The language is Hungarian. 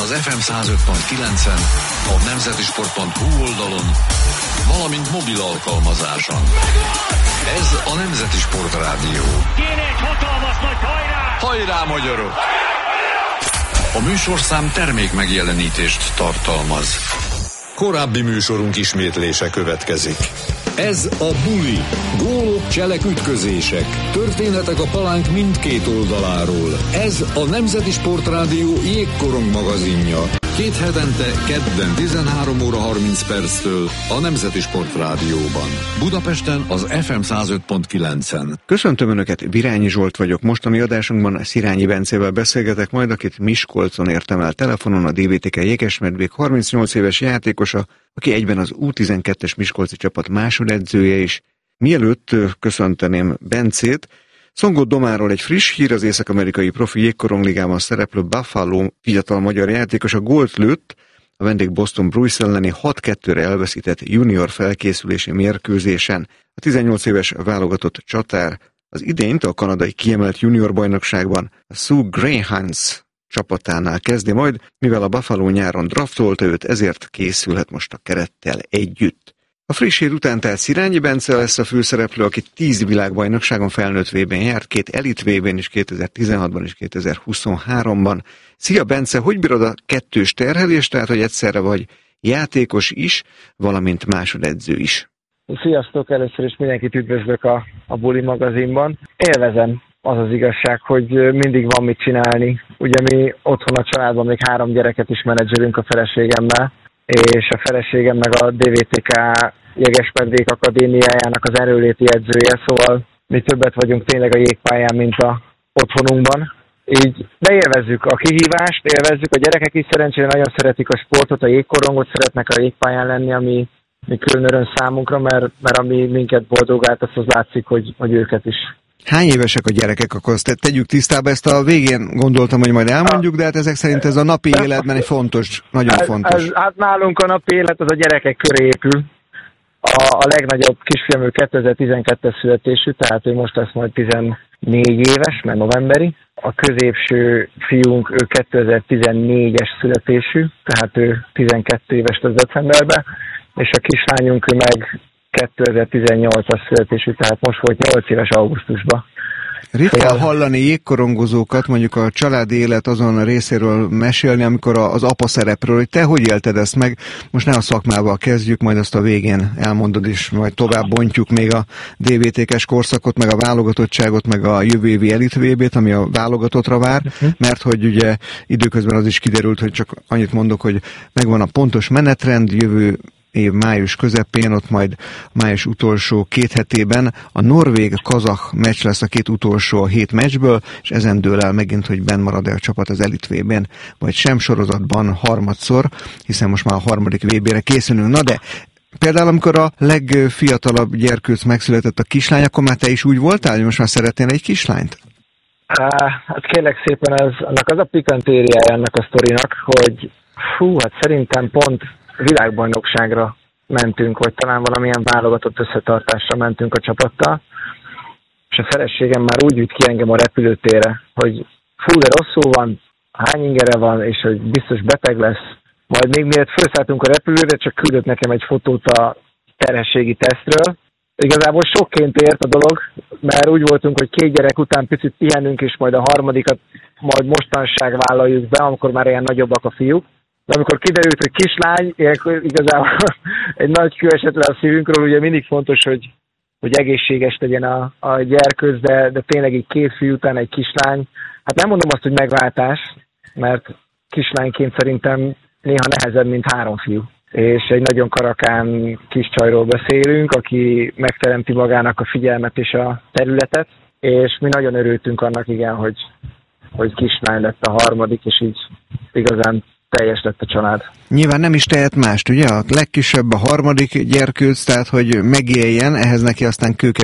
az FM 105.9-en, a nemzetisport.hu oldalon, valamint mobil alkalmazáson. Ez a Nemzeti Sport Rádió. Kéne egy hatalmas nagy hajrá! Hajrá, magyarok! A műsorszám termék megjelenítést tartalmaz. Korábbi műsorunk ismétlése következik. Ez a Buli. Gólok, cselek, ütközések. Történetek a palánk mindkét oldaláról. Ez a Nemzeti Sport Rádió jégkorong magazinja. Két hetente, kedden 13 óra 30 perctől a Nemzeti Sport Rádióban. Budapesten az FM 105.9-en. Köszöntöm Önöket, Virányi Zsolt vagyok. Mostani adásunkban Szirányi Bencével beszélgetek majd, akit Miskolcon értem el telefonon, a DVTK Jégesmedvék 38 éves játékosa, aki egyben az U12-es miskolci csapat másodedzője is. Mielőtt köszönteném Bencét, Szongott Domáról egy friss hír: az észak-amerikai profi jégkorongligában szereplő Buffalo fiatal magyar játékos a gólt lőtt a vendég Boston Bruins elleni 6-2-re elveszített junior felkészülési mérkőzésen. A 18 éves válogatott csatár az idényt a kanadai kiemelt junior bajnokságban a Soo Greyhounds csapatánál kezdi majd, mivel a Buffalo nyáron draftolta őt, ezért készülhet most a kerettel együtt. A friss hír után tehát Szirányi Bence lesz a főszereplő, aki 10 világbajnokságon felnőtt VB-n járt, 2 elit VB-n is 2016-ban és 2023-ban. Szia Bence, hogy bírod a kettős terhelést, tehát hogy egyszerre vagy játékos is, valamint másodedző is? Sziasztok, először is mindenkit üdvözlök a Buli magazinban. Élvezem, az az igazság, hogy mindig van mit csinálni. Ugye mi otthon a családban még 3 gyereket is menedzselünk a feleségemmel, és a feleségem meg a DVTK Jégesmedvék Akadémiájának az erőléti edzője, szóval mi többet vagyunk tényleg a jégpályán, mint a otthonunkban. Így beélvezzük a kihívást, élvezzük, a gyerekek is szerencsére nagyon szeretik a sportot, a jégkorongot, szeretnek a jégpályán lenni, ami külön öröm számunkra, mert ami minket boldogált, az látszik, hogy őket is. Hány évesek a gyerekek, akkor azt tegyük tisztába, ezt a végén gondoltam, hogy majd elmondjuk, de hát ezek szerint ez a napi életben egy fontos, nagyon fontos. Hát nálunk a napi élet az a gyerekek köré épül. A legnagyobb kisfiam, ő 2012-es születésű, tehát ő most lesz majd 14 éves, mert novemberi. A középső fiunk, ő 2014-es születésű, tehát ő 12 éves lesz decemberben, és a kislányunk, ő meg 2018-as születésű, tehát most volt 8 éves augusztusban. Ritkán hallani jégkorongozókat, mondjuk a családi élet azon a részéről mesélni, amikor az apa szerepről, hogy te hogy élted ezt meg. Most ne a szakmával kezdjük, majd azt a végén elmondod is, majd tovább bontjuk még a DVTK-s korszakot, meg a válogatottságot, meg a jövő évi elit VB-t, ami a válogatottra vár, mert hogy ugye időközben az is kiderült, hogy csak annyit mondok, hogy megvan a pontos menetrend, jövő év május közepén, ott majd május utolsó 2 hetében a norvég-kazah meccs lesz a 2 utolsó a 7 meccsből, és ezen dől el megint, hogy benn marad-e a csapat az elit VB-n, vagy sem sorozatban harmadszor, hiszen most már a harmadik VB-re készülünk. Na de például amikor a legfiatalabb gyerkőc megszületett, a kislány, akkor már te is úgy voltál, hogy most már szeretnél egy kislányt? Hát kérlek szépen, annak az a pikantériája ennek a sztorinak, hogy hát szerintem pont világbajnokságra mentünk, vagy talán valamilyen válogatott összetartásra mentünk a csapattal, és a feleségem már úgy vitt ki engem a repülőtérre, hogy de rosszul van, hány ingere van, és hogy biztos beteg lesz. Majd még mielőtt felszálltunk a repülőre, csak küldött nekem egy fotót a terhességi tesztről. Igazából sokként ért a dolog, mert úgy voltunk, hogy 2 gyerek után picit pihenünk, és majd a harmadikat majd mostanság vállaljuk be, amikor már ilyen nagyobbak a fiúk. De amikor kiderült, hogy kislány, ilyenkor igazából egy nagy kő esett le a szívünkről, ugye mindig fontos, hogy egészséges legyen a gyerkőc, de tényleg egy 2 fiú után egy kislány. Hát nem mondom azt, hogy megváltás, mert kislányként szerintem néha nehezebb, mint 3 fiú. És egy nagyon karakán kis csajról beszélünk, aki megteremti magának a figyelmet és a területet, és mi nagyon örültünk annak, igen, hogy kislány lett a harmadik, és így igazán teljes lett a család. Nyilván nem is tehet mást, ugye? A legkisebb a harmadik gyerkőc, tehát hogy megéljen, ehhez neki aztán kőkemény